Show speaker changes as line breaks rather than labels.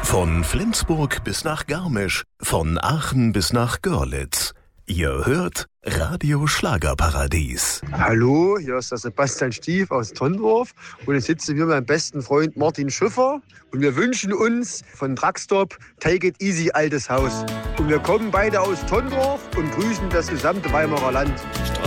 Von Flensburg bis nach Garmisch, von Aachen bis nach Görlitz. Ihr hört Radio Schlagerparadies.
Hallo, hier ist der Sebastian Stief aus Tondorf und ich sitze hier mit meinem besten Freund Martin Schiffer und wir wünschen uns von Truckstop Take It Easy Altes Haus. Und wir kommen beide aus Tondorf und grüßen das gesamte Weimarer Land.